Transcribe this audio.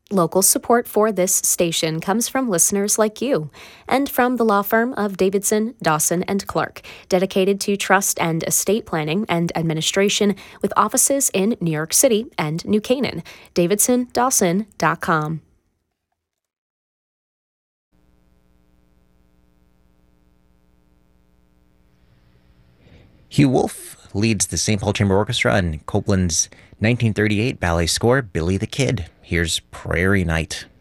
Local support for this station comes from listeners like you and from the law firm of Davidson, Dawson, and Clark, dedicated to trust and estate planning and administration with offices in New York City and New Canaan. DavidsonDawson.com. Hugh Wolf leads the St. Paul Chamber Orchestra in Copland's 1938 ballet score, Billy the Kid. Here's Prairie Night.